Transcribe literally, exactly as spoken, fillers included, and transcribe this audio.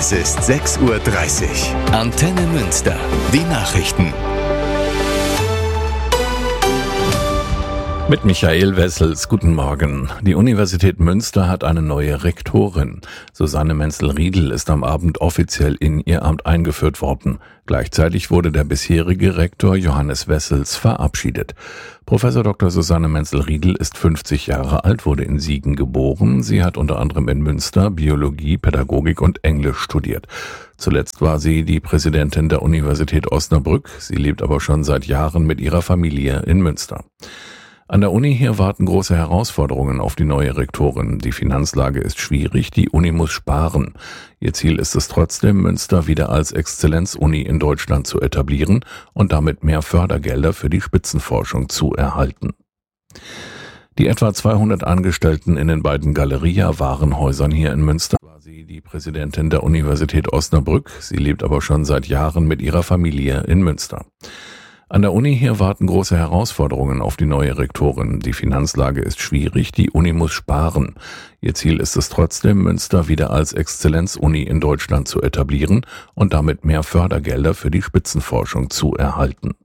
Es ist sechs Uhr dreißig. Antenne Münster. Die Nachrichten. Mit Michael Wessels, guten Morgen. Die Universität Münster hat eine neue Rektorin. Susanne Menzel-Riedel ist am Abend offiziell in ihr Amt eingeführt worden. Gleichzeitig wurde der bisherige Rektor Johannes Wessels verabschiedet. Professor Doktor Susanne Menzel-Riedel ist fünfzig Jahre alt, wurde in Siegen geboren. Sie hat unter anderem in Münster Biologie, Pädagogik und Englisch studiert. Zuletzt war sie die Präsidentin der Universität Osnabrück. Sie lebt aber schon seit Jahren mit ihrer Familie in Münster. An der Uni hier warten große Herausforderungen auf die neue Rektorin. Die Finanzlage ist schwierig, die Uni muss sparen. Ihr Ziel ist es trotzdem, Münster wieder als Exzellenzuni in Deutschland zu etablieren und damit mehr Fördergelder für die Spitzenforschung zu erhalten. Die etwa zweihundert Angestellten in den beiden Galeria-Warenhäusern hier in Münster war sie die Präsidentin der Universität Osnabrück. Sie lebt aber schon seit Jahren mit ihrer Familie in Münster. An der Uni hier warten große Herausforderungen auf die neue Rektorin. Die Finanzlage ist schwierig, die Uni muss sparen. Ihr Ziel ist es trotzdem, Münster wieder als Exzellenzuni in Deutschland zu etablieren und damit mehr Fördergelder für die Spitzenforschung zu erhalten.